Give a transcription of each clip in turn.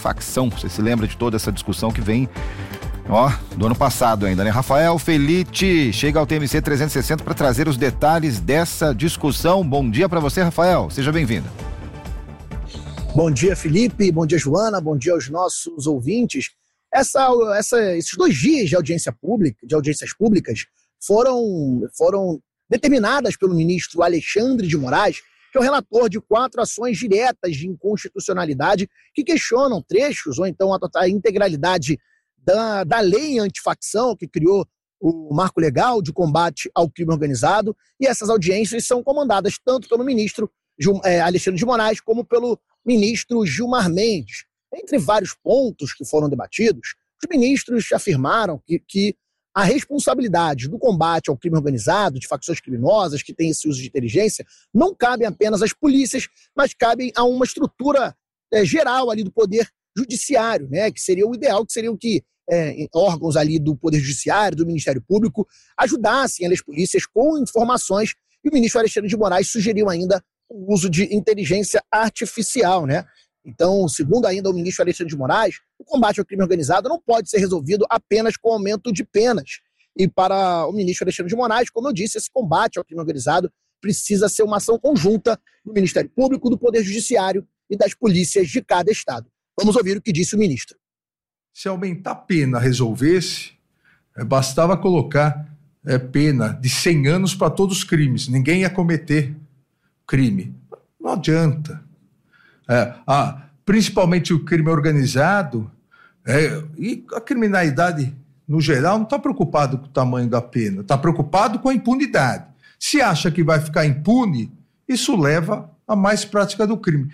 antifacção. Você se lembra de toda essa discussão que vem, do ano passado ainda, né? Rafael Felite chega ao TMC 360 para trazer os detalhes dessa discussão. Bom dia para você, Rafael. Seja bem-vindo. Bom dia, Felipe. Bom dia, Joana. Bom dia aos nossos ouvintes. Esses 2 dias de audiências públicas foram determinadas pelo ministro Alexandre de Moraes, que é o relator de 4 ações diretas de inconstitucionalidade que questionam trechos ou então a integralidade da lei antifacção que criou o marco legal de combate ao crime organizado, e essas audiências são comandadas tanto pelo ministro Alexandre de Moraes como pelo ministro Gilmar Mendes. Entre vários pontos que foram debatidos, os ministros afirmaram que a responsabilidade do combate ao crime organizado, de facções criminosas que têm esse uso de inteligência, não cabe apenas às polícias, mas cabe a uma estrutura geral ali do poder judiciário, né? Que seria o ideal, que seriam que órgãos ali do Poder Judiciário, do Ministério Público, ajudassem as polícias com informações, e o ministro Alexandre de Moraes sugeriu ainda o uso de inteligência artificial, né? Então, segundo ainda o ministro Alexandre de Moraes, o combate ao crime organizado não pode ser resolvido apenas com aumento de penas. E para o ministro Alexandre de Moraes, como eu disse, esse combate ao crime organizado precisa ser uma ação conjunta do Ministério Público, do Poder Judiciário e das polícias de cada estado. Vamos ouvir o que disse o ministro. Se aumentar a pena resolvesse, bastava colocar pena de 100 anos para todos os crimes. Ninguém ia cometer crime. Não adianta. Principalmente o crime organizado e a criminalidade, no geral, não está preocupado com o tamanho da pena, está preocupado com a impunidade. Se acha que vai ficar impune, isso leva a mais prática do crime.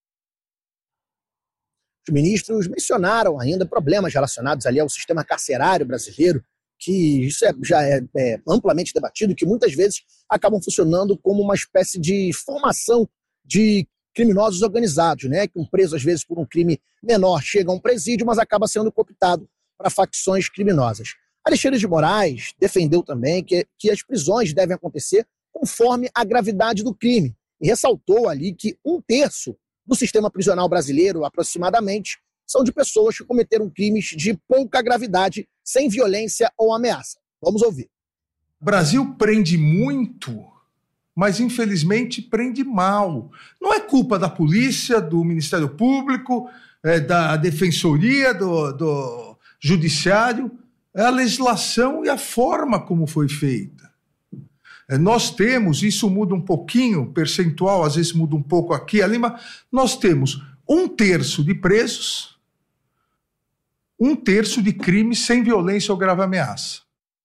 Os ministros mencionaram ainda problemas relacionados ali ao sistema carcerário brasileiro, que isso já é amplamente debatido, que muitas vezes acabam funcionando como uma espécie de formação de criminosos organizados, né? Que um preso, às vezes, por um crime menor, chega a um presídio, mas acaba sendo cooptado para facções criminosas. Alexandre de Moraes defendeu também que as prisões devem acontecer conforme a gravidade do crime, e ressaltou ali que 1/3 do sistema prisional brasileiro, aproximadamente, são de pessoas que cometeram crimes de pouca gravidade, sem violência ou ameaça. Vamos ouvir. O Brasil prende muito, mas infelizmente prende mal. Não é culpa da polícia, do Ministério Público, da Defensoria, do Judiciário, é a legislação e a forma como foi feita. Nós temos, isso muda um pouquinho, percentual, às vezes muda um pouco aqui, ali, mas nós temos 1/3 de presos, 1/3 de crimes sem violência ou grave ameaça.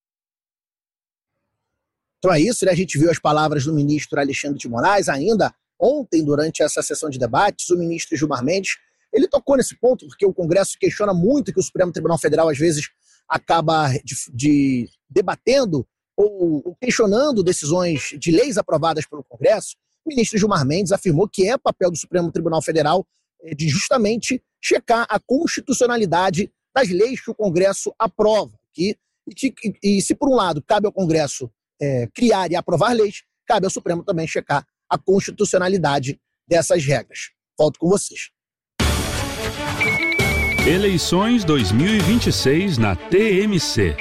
Então é isso, né? A gente viu as palavras do ministro Alexandre de Moraes. Ainda ontem, durante essa sessão de debates, o ministro Gilmar Mendes, ele tocou nesse ponto, porque o Congresso questiona muito que o Supremo Tribunal Federal, às vezes, acaba debatendo ou questionando decisões de leis aprovadas pelo Congresso. O ministro Gilmar Mendes afirmou que é papel do Supremo Tribunal Federal de justamente checar a constitucionalidade das leis que o Congresso aprova. E se, por um lado, cabe ao Congresso criar e aprovar leis, cabe ao Supremo também checar a constitucionalidade dessas regras. Volto com vocês. Eleições 2026 na TMC.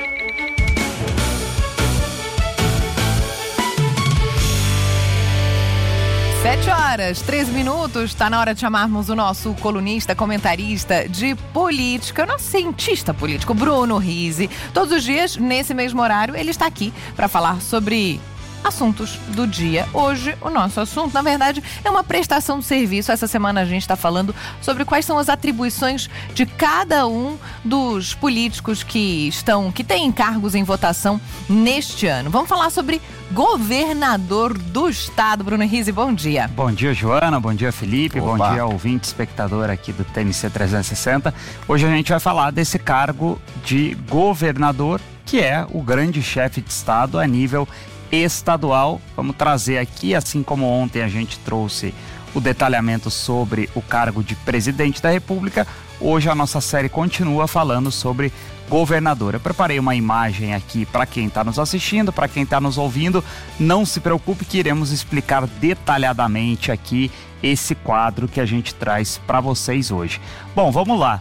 7h13, está na hora de chamarmos o nosso colunista, comentarista de política, o nosso cientista político, Bruno Rizzi. Todos os dias, nesse mesmo horário, ele está aqui para falar sobre assuntos do dia. Hoje, o nosso assunto, na verdade, é uma prestação de serviço. Essa semana a gente está falando sobre quais são as atribuições de cada um dos políticos que têm cargos em votação neste ano. Vamos falar sobre governador do estado. Bruno Rizzi, bom dia. Bom dia, Joana. Bom dia, Felipe. Opa. Bom dia, ouvinte, espectador aqui do TMC 360. Hoje a gente vai falar desse cargo de governador, que é o grande chefe de estado a nível estadual. Vamos trazer aqui, assim como ontem a gente trouxe o detalhamento sobre o cargo de presidente da República, hoje a nossa série continua falando sobre governador. Eu preparei uma imagem aqui para quem está nos assistindo, para quem está nos ouvindo. Não se preocupe que iremos explicar detalhadamente aqui esse quadro que a gente traz para vocês hoje. Bom, vamos lá.